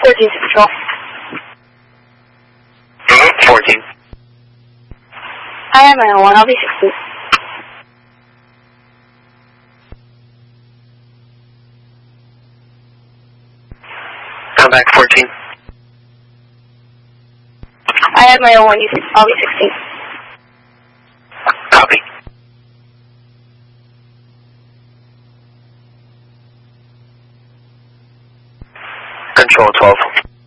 13 to patrol. 14. I have my own one. I'll be 16. Come back 14. I have my own one. I'll be 16. Copy. Control 12.